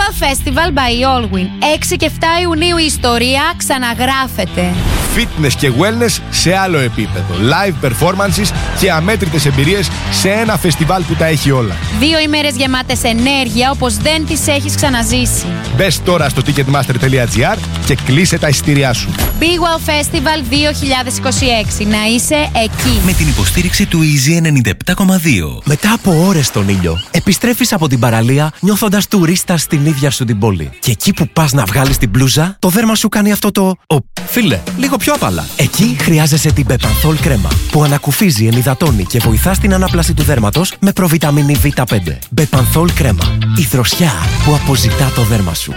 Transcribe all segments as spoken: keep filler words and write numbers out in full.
Well Festival by Allwyn. έξι και επτά Ιουνίου η ιστορία ξαναγράφεται. Fitness και wellness σε άλλο επίπεδο. Live performances και αμέτρητες εμπειρίες σε ένα φεστιβάλ που τα έχει όλα. Δύο ημέρες γεμάτες ενέργεια όπως δεν τις έχεις ξαναζήσει. Μπες τώρα στο ticketmaster τελεία gr και κλείσε τα εισιτήριά σου. Be Well Festival δύο χιλιάδες είκοσι έξι. Να είσαι εκεί. Με την υποστήριξη του Easy ενενήντα επτά κόμμα δύο. Μετά από ώρες στον ήλιο, επιστρέφεις από την παραλία νιώθοντας τουρίστας στην ίδια σου την πόλη. Και εκεί που πας να βγάλεις την μπλούζα, το δέρμα σου κάνει αυτό το «Ω, φίλε, λίγο πιο απαλά». Εκεί χρειάζεσαι την Bepanthol κρέμα, που ανακουφίζει, ενυδατώνει και βοηθά στην ανάπλαση του δέρματος με προβιταμίνη βι πέντε. Bepanthol κρέμα. Η δροσιά που αποζητά το δέρμα σου.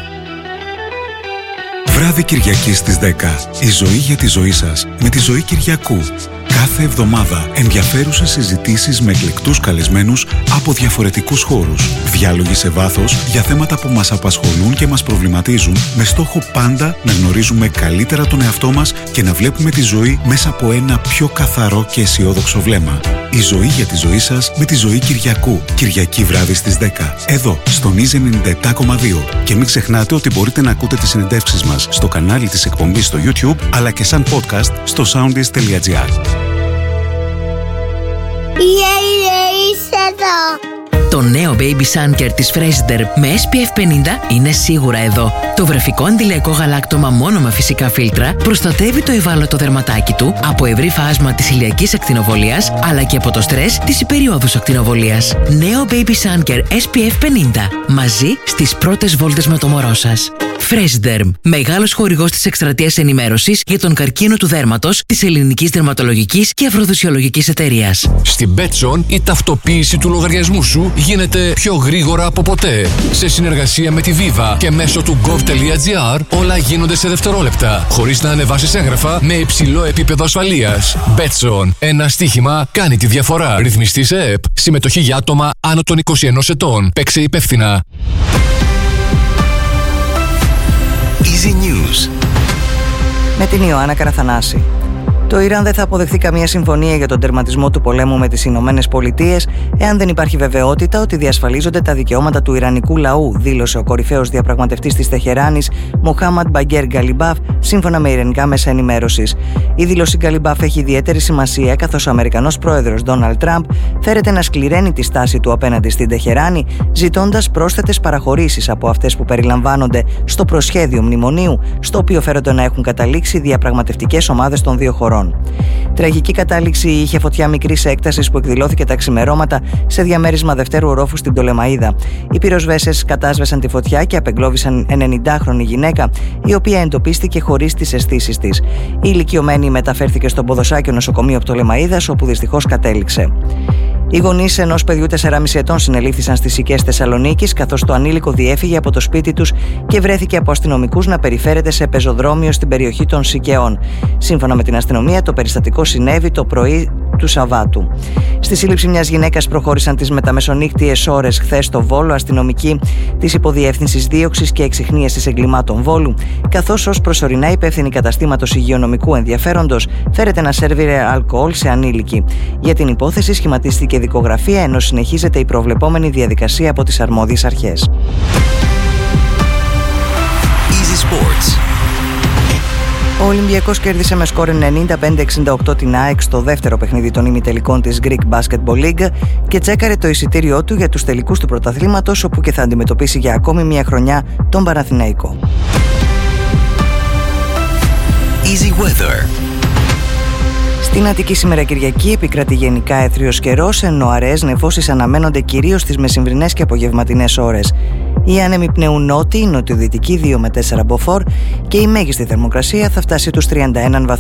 Βράδυ Κυριακής στις δέκα. Η ζωή για τη ζωή σας με τη Ζωή Κυριακού. Κάθε εβδομάδα ενδιαφέρουσες συζητήσεις με εκλεκτούς καλεσμένους από διαφορετικούς χώρους. Διάλογοι σε βάθος για θέματα που μας απασχολούν και μας προβληματίζουν, με στόχο πάντα να γνωρίζουμε καλύτερα τον εαυτό μας και να βλέπουμε τη ζωή μέσα από ένα πιο καθαρό και αισιόδοξο βλέμμα. Η ζωή για τη ζωή σας με τη Ζωή Κυριακού. Κυριακή βράδυ στις δέκα. Εδώ, στον Easy ενενήντα επτά κόμμα δύο. Και μην ξεχνάτε ότι μπορείτε να ακούτε τις συνεντεύξεις μας στο κανάλι της εκπομπής στο YouTube, αλλά και σαν podcast στο soundis τελεία gr. Το νέο Baby Sun Care της Freshderm με ες πι εφ πενήντα είναι σίγουρα εδώ. Το βρεφικό αντιλιακό γαλάκτωμα μόνο με φυσικά φίλτρα προστατεύει το ευάλωτο δερματάκι του από ευρύ φάσμα της ηλιακής ακτινοβολίας αλλά και από το στρες της υπεριόδους ακτινοβολίας. Νέο Baby Sun Care ες πι εφ πενήντα. Μαζί στις πρώτες βόλτες με το μωρό σας. Freshderm. Μεγάλος χορηγός της εκστρατείας ενημέρωσης για τον καρκίνο του δέρματος της Ελληνικής Δερματολογικής και Αφροδισιολογικής Εταιρείας. Στην Betson η ταυτοποίηση του λογαριασμού σου γίνεται πιο γρήγορα από ποτέ. Σε συνεργασία με τη Viva και μέσω του gov τελεία gr όλα γίνονται σε δευτερόλεπτα, χωρίς να ανεβάσεις έγγραφα με υψηλό επίπεδο ασφαλείας. Betson. Ένα στοίχημα κάνει τη διαφορά. Ρυθμιστή σε ΕΕΠ. Συμμετοχή για άτομα άνω των είκοσι ενός ετών. Παίξε υπεύθυνα. Easy News. Με την Ιωάννα Καραθανάση. Το Ιράν δεν θα αποδεχθεί καμία συμφωνία για τον τερματισμό του πολέμου με τις Ηνωμένες Πολιτείες εάν δεν υπάρχει βεβαιότητα ότι διασφαλίζονται τα δικαιώματα του Ιρανικού λαού, δήλωσε ο κορυφαίος διαπραγματευτής της Τεχεράνης, Μοχάμαντ Μπαγκέρ Γκαλιμπάφ, σύμφωνα με ιρανικά μέσα ενημέρωσης. Η δήλωση Γκαλιμπάφ έχει ιδιαίτερη σημασία καθώς ο Αμερικανός πρόεδρος Ντόναλντ Τραμπ φέρεται να σκληραίνει τη στάση του απέναντι στην Τεχεράνη, ζητώντας πρόσθετες παραχωρήσεις από αυτές που περιλαμβάνονται στο προσχέδιο μνημονίου, στο οποίο φέρονται να έχουν καταλήξει διαπραγματευτικές ομάδες των δύο χωρών. Τραγική κατάληξη είχε φωτιά μικρής έκτασης που εκδηλώθηκε τα ξημερώματα σε διαμέρισμα δευτέρου ορόφου στην Πτολεμαΐδα. Οι πυροσβέστες κατάσβεσαν τη φωτιά και απεγκλώβησαν ενενηντάχρονη γυναίκα, η οποία εντοπίστηκε χωρίς τις αισθήσεις της. Η ηλικιωμένη μεταφέρθηκε στο Ποδοσάκιο νοσοκομείο Πτολεμαΐδας, όπου δυστυχώς κατέληξε. Οι γονείς ενός παιδιού τεσσεράμισι ετών συνελήφθησαν στις Σικές Θεσσαλονίκης, καθώς το ανήλικο διέφυγε από το σπίτι τους και βρέθηκε από αστυνομικούς να περιφέρεται σε πεζοδρόμιο στην περιοχή των Σικαιών. Σύμφωνα με την αστυνομία, το περιστατικό συνέβη το πρωί του Σαββάτου. Στη σύλληψη μιας γυναίκας προχώρησαν τις μεταμεσονύχτιες ώρες χθες στο Βόλο αστυνομικοί της Υποδιεύθυνσης Δίωξης και Εξιχνίασης Εγκλημάτων Βόλου, καθώς ως προσωρινά υπεύθυνη καταστήματος υγειονομικού ενδιαφέροντος φέρεται ένα σερβίρ αλκοόλ σε ανήλικη. Για την υπόθεση σχηματίστηκε δικογραφία, ενώ συνεχίζεται η προβλεπόμενη διαδικασία από τις αρμόδιες αρχές. Easy Sports. Ο Ολυμπιακός κέρδισε με σκορ ενενήντα πέντε εξήντα οκτώ την ΑΕΚ στο δεύτερο παιχνίδι των ημιτελικών της Greek Basketball League και τσέκαρε το εισιτήριό του για τους τελικούς του πρωταθλήματος, όπου και θα αντιμετωπίσει για ακόμη μια χρονιά τον Παναθηναϊκό. Easy Weather. Στην Αττική σήμερα Κυριακή επικρατεί γενικά έθριος καιρός, ενώ αραιές νεφώσεις αναμένονται κυρίως στις μεσημβρινές και απογευματινές ώρες. Οι άνεμοι πνέουν νότι, νοτιοδυτική δύο με τέσσερα μποφόρ και η μέγιστη θερμοκρασία θα φτάσει τους τριάντα ένα βαθμούς.